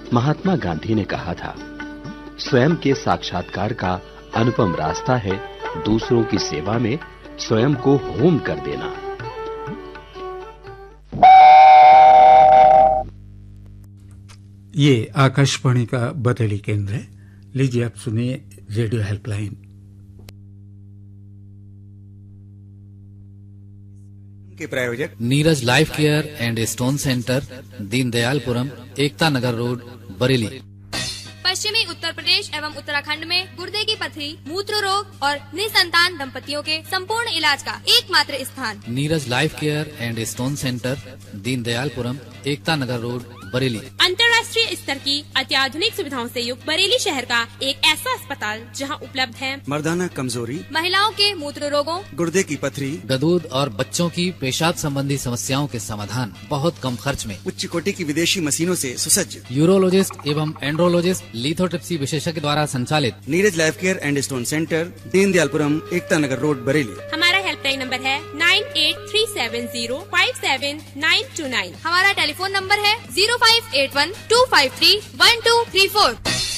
महात्मा गांधी ने कहा था, स्वयं के साक्षात्कार का अनुपम रास्ता है दूसरों की सेवा में स्वयं को होम कर देना। ये आकाशवाणी का बरेली केंद्र है। लीजिए आप सुनिए रेडियो हेल्पलाइन। के प्रायोजक Neeraj life care and stone centre, Deendayalpuram, Ekta Nagar road, Bareilly. पश्चिमी उत्तर प्रदेश एवं उत्तराखंड में गुर्दे की पथरी, मूत्र रोग और निसंतान दंपतियों के संपूर्ण इलाज का एकमात्र स्थान Neeraj life care and stone centre, Deendayalpuram, Ekta Nagar road, Bareilly. अंतर्राष्ट्रीय स्तर की अत्याधुनिक सुविधाओं से युक्त बरेली शहर का एक ऐसा अस्पताल जहां उपलब्ध है मर्दाना कमजोरी, महिलाओं के मूत्र रोगों, गुर्दे की पथरी, गदूद और बच्चों की पेशाब संबंधी समस्याओं के समाधान बहुत कम खर्च में। उच्च कोटि की विदेशी मशीनों से सुसज्ज, यूरोलॉजिस्ट एवं एंड्रोलॉजिस्ट, लिथोट्रिप्सी विशेषज्ञ द्वारा संचालित Neeraj life care and stone centre, Deendayalpuram, Ekta Nagar road, Bareilly. हमारा हेल्पलाइन नंबर है 9837057929। हमारा टेलीफोन नंबर है 0581253124।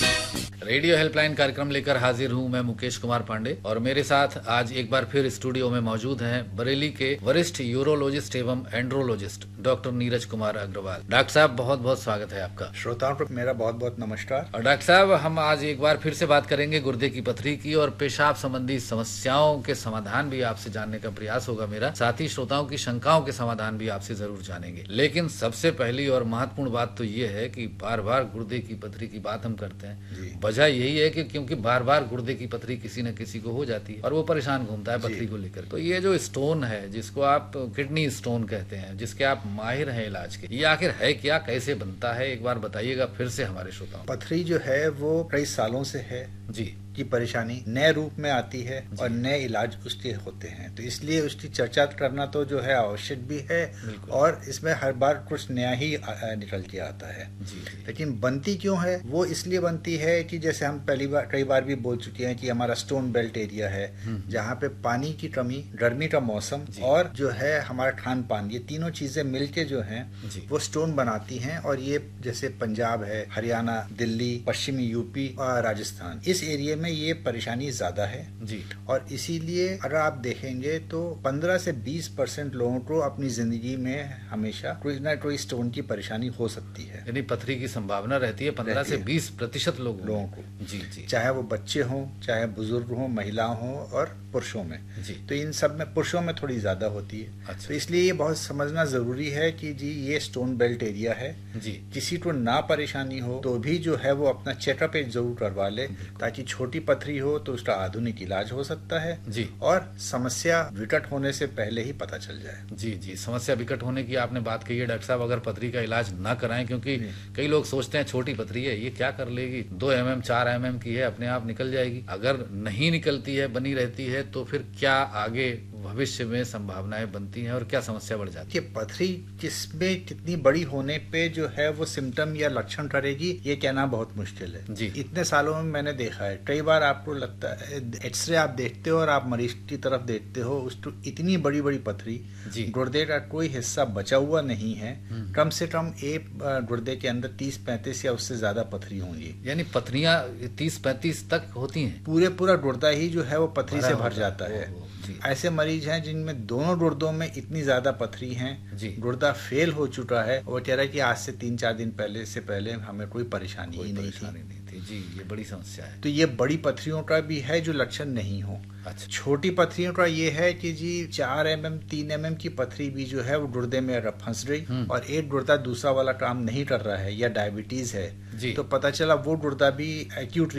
रेडियो हेल्पलाइन कार्यक्रम लेकर हाजिर हूं मैं मुकेश कुमार पांडे, और मेरे साथ आज एक बार फिर स्टूडियो में मौजूद हैं बरेली के वरिष्ठ यूरोलॉजिस्ट एवं andrologist doctor Neeraj Kumar Agarwal. Doctor साहब, बहुत बहुत स्वागत है आपका। श्रोताओं को मेरा बहुत बहुत नमस्कार। और डॉक्टर साहब, हम आज एक बार फिर से बात करेंगे गुर्दे की पथरी की, और पेशाब संबंधी समस्याओं के समाधान भी आपसे जानने का प्रयास होगा मेरा। साथ ही श्रोताओं की शंकाओं के समाधान भी आपसे जरूर जानेंगे। लेकिन सबसे पहली और महत्वपूर्ण बात तो ये है कि बार बार गुर्दे की पथरी की बात हम करते हैं। वजह यही है कि क्योंकि बार बार गुर्दे की पथरी किसी न किसी को हो जाती है और वो परेशान घूमता है पथरी को लेकर। तो ये जो स्टोन है, जिसको आप किडनी स्टोन कहते हैं, जिसके आप माहिर हैं इलाज के, ये आखिर है क्या, कैसे बनता है, एक बार बताइएगा फिर से हमारे श्रोताओं। पथरी जो है वो कई सालों से है जी की परेशानी नए रूप में आती है और नए इलाज उसके होते हैं, तो इसलिए उसकी चर्चा करना तो जो है आवश्यक भी है, और इसमें हर बार कुछ नया ही निकल के आता है। लेकिन बनती क्यों है? वो इसलिए बनती है कि जैसे हम कई बार भी बोल चुके हैं कि हमारा स्टोन बेल्ट एरिया है, जहाँ पे पानी की कमी, गर्मी का मौसम और जो है हमारा खान पान, ये तीनों चीजें मिलके जो है वो स्टोन बनाती हैं। और ये जैसे पंजाब है, हरियाणा, दिल्ली, पश्चिमी यूपी और राजस्थान, इस एरिया में ये परेशानी ज्यादा है जी। और इसीलिए अगर आप देखेंगे तो 15 से 20% लोगों को अपनी जिंदगी में हमेशा कोई ना कोई स्टोन की परेशानी हो सकती है। यानी पथरी की संभावना रहती है 15 से 20% लोगों को। जी जी। चाहे वो बच्चे हों, चाहे बुजुर्ग हों, महिला हों और पुरुषों में जी। तो इन सब में पुरुषों में थोड़ी ज्यादा होती है। अच्छा। तो इसलिए ये बहुत समझना जरूरी है कि जी ये स्टोन बेल्ट एरिया है जी। किसी को ना परेशानी हो तो भी जो है वो अपना चेकअप जरूर करवा ले, ताकि छोटी पथरी हो तो उसका आधुनिक इलाज हो सकता है जी, और समस्या विकट होने से पहले ही पता चल जाए। जी जी, समस्या विकट होने की आपने बात कही है डॉक्टर साहब। अगर पथरी का इलाज ना कराएं, क्योंकि कई लोग सोचते हैं छोटी पथरी है, ये क्या कर लेगी, 2 mm 4 mm की है, अपने आप निकल जाएगी। अगर नहीं निकलती है, बनी रहती है, तो फिर क्या आगे भविष्य में संभावनाएं बनती हैं और क्या समस्या बढ़ जाती है? पथरी किसमें कितनी बड़ी होने पे जो है वो सिम्टम या लक्षण करेगी, ये कहना बहुत मुश्किल है जी। इतने सालों में मैंने देखा है, कई बार आपको लगता है एक्सरे आप देखते हो और आप मरीज की तरफ देखते हो, उसको इतनी बड़ी बड़ी पथरी, गुर्दे का कोई हिस्सा बचा हुआ नहीं है, कम से कम एक गुर्दे के अंदर 30-35 या उससे ज्यादा पथरी होंगी। यानी पथरियां 30-35 तक होती हैं? पूरा गुर्दा ही जो है वो पथरी से भर जाता है। ऐसे मरीज हैं जिनमें दोनों गुर्दों में इतनी ज्यादा पथरी हैं, गुर्दा फेल हो चुका है, वो कह रहा है कि आज से 3-4 दिन पहले हमें कोई परेशानी ही नहीं थी जी। ये बड़ी समस्या है। तो ये बड़ी पथरियों का भी है जो लक्षण नहीं हो। अच्छा। छोटी पथरियों का ये है कि जी 4 mm 3 mm की पथरी भी जो है वो गुर्दे में फंस गई और एक गुर्दा दूसरा वाला काम नहीं कर रहा है, या डायबिटीज है, तो पता चला वो गुर्दा भी एक्यूट